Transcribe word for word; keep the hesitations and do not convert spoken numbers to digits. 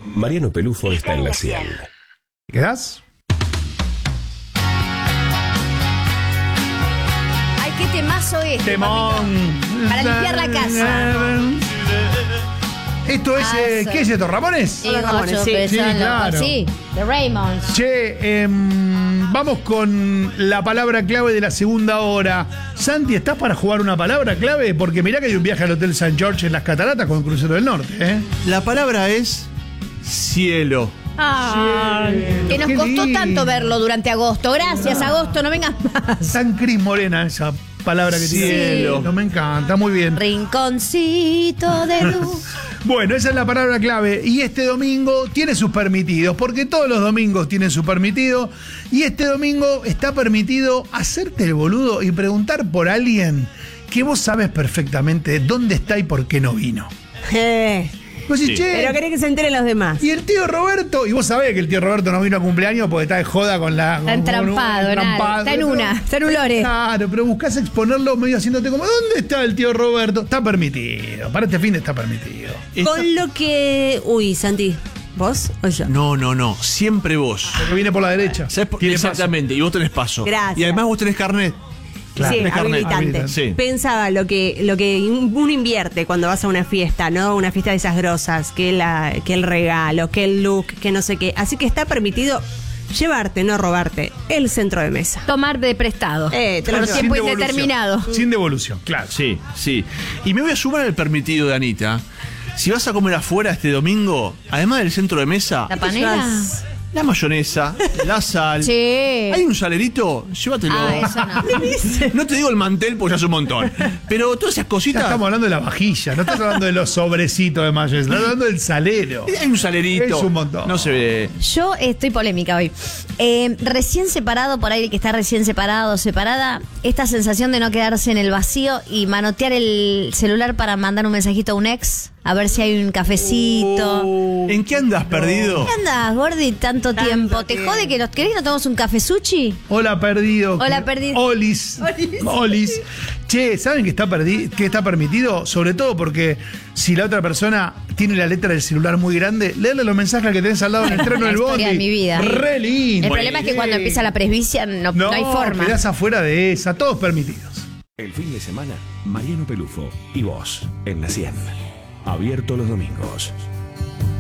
Mariano Pelufo está en la cien. ¿Quedás? Ay, qué temazo este, Temón. papito. Para limpiar la casa. Esto es, eh, ¿qué es esto? ¿Ramones? Sí, Los Ramones, ocho, sí. pero Sí, son los- claro. sí, The Raymonds. Che, em, vamos con la palabra clave de la segunda hora. Santi, ¿estás para jugar una palabra clave? Porque mirá que hay un viaje al Hotel San George en las Cataratas con Crucero del Norte, ¿eh? La palabra es cielo. Ay, que nos qué costó lindo. tanto verlo durante agosto. Gracias, agosto, no vengas más. San Cris Morena, esa palabra que tiene. Cielo. No me encanta, muy bien. Rinconcito de luz. Bueno, esa es la palabra clave. Y este domingo tiene sus permitidos, porque todos los domingos tienen su permitido. Y este domingo está permitido hacerte el boludo y preguntar por alguien que vos sabes perfectamente dónde está y por qué no vino. Eh, Vos decís, Sí. che, pero querés que se enteren los demás. y el tío Roberto, y vos sabés que el tío Roberto no vino a cumpleaños porque está de joda con la. Está con- entrampado, con- nada. entrampado. Está en una, está en un lore. Claro, pero buscás exponerlo medio haciéndote como, ¿dónde está el tío Roberto? Está permitido. Para este fin está permitido. Esta- Con lo que... Uy, Santi, ¿vos o yo? No, no, no. Siempre vos. Porque viene por la derecha. ¿Sabés por- Tiene paso. Exactamente. Y vos tenés paso. Gracias. Y además vos tenés carnet. Claro, Sí, tenés carnet. habilitante. Habilitante. Sí. Pensaba lo que, lo que uno invierte cuando vas a una fiesta, ¿no? Una fiesta de esas grosas, que, la, que el regalo, que el look, que no sé qué. Así que está permitido llevarte, no robarte, el centro de mesa. Tomar de prestado. Eh, te lo por llevas. tiempo Sin devolución. indeterminado. Sin devolución, claro. Sí, sí. Y me voy a sumar al permitido de Anita. Si vas a comer afuera este domingo, además del centro de mesa, ¿La panela? Llevas- la mayonesa, la sal. Sí. ¿Hay un salerito? Llévatelo. Ah, eso no. No te digo el mantel porque ya es un montón. Pero todas esas Ya cositas. estamos hablando de la vajilla, no estás hablando de los sobrecitos de mayonesa, estás hablando del salero. Hay un salerito. Es un montón. No se ve. Yo estoy polémica hoy. Eh, recién separado, por ahí el que está recién separado, separada, esta sensación de no quedarse en el vacío y manotear el celular para mandar un mensajito a un ex, a ver si hay un cafecito. ¿En qué andas perdido? ¿Qué andas, Gordi, tanto, Tanto tiempo? ¿Te tiempo. jode que nos querés que nos tomamos un café sushi? Hola, perdido. Hola, perdido. Olis. Olis. Che, ¿saben que está, perdi- que está permitido? Sobre todo porque si la otra persona tiene la letra del celular muy grande, léele los mensajes que tenés al lado en el treno La del bondi. historia de mi vida. Re lindo. El problema es que cuando empieza la presbicia no, no No, hay forma. quedás afuera de esa, todos permitidos. El fin de semana, Mariano Pelufo y vos en la cien. Abierto los domingos.